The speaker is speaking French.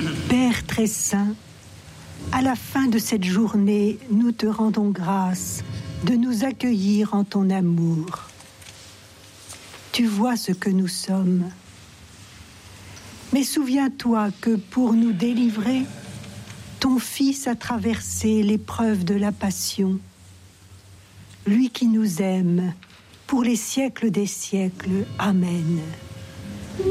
Père très saint, à la fin de cette journée, nous te rendons grâce de nous accueillir en ton amour. Tu vois ce que nous sommes. Mais souviens-toi que pour nous délivrer, ton Fils a traversé l'épreuve de la passion. Lui qui nous aime pour les siècles des siècles. Amen.